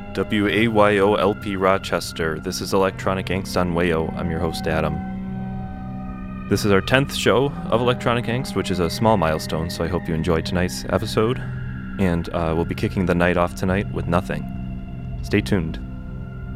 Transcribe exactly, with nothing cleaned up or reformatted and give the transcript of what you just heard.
W A Y O L P Rochester. This is Electronic Angst on Wayo. I'm your host, Adam. This is our tenth show of Electronic Angst, which is a small milestone, so I hope you enjoyed tonight's episode. And uh, we'll be kicking the night off tonight with Nothing. Stay tuned.